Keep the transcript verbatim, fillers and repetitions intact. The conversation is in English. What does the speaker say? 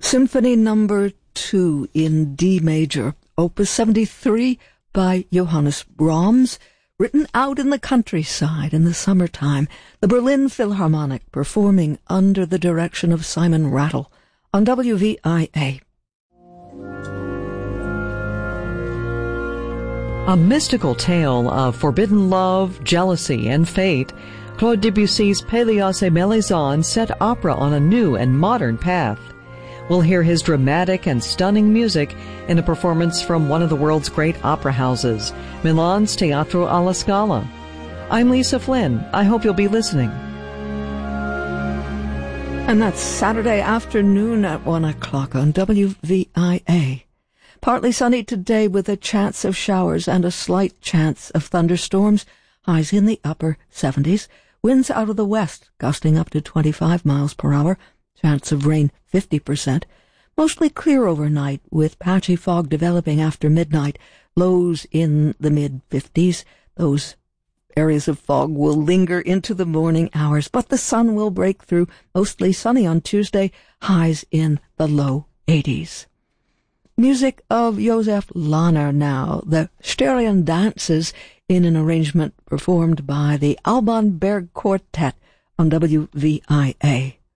Symphony Number two in D major, Opus seventy-three by Johannes Brahms, written out in the countryside in the summertime, the Berlin Philharmonic performing under the direction of Simon Rattle on W V I A. A mystical tale of forbidden love, jealousy, and fate, Claude Debussy's Pélias et Mélisande set opera on a new and modern path. We'll hear his dramatic and stunning music in a performance from one of the world's great opera houses, Milan's Teatro alla Scala. I'm Lisa Flynn. I hope you'll be listening. And that's Saturday afternoon at one o'clock on W V I A. Partly sunny today with a chance of showers and a slight chance of thunderstorms. Highs in the upper seventies. Winds out of the west, gusting up to twenty-five miles per hour. Chance of rain fifty percent. Mostly clear overnight with patchy fog developing after midnight. Lows in the mid-fifties. Those areas of fog will linger into the morning hours, but the sun will break through. Mostly sunny on Tuesday. Highs in the low eighties. Music of Josef Lahner now. The Styrian Dances in an arrangement performed by the Alban Berg Quartet on W V I A.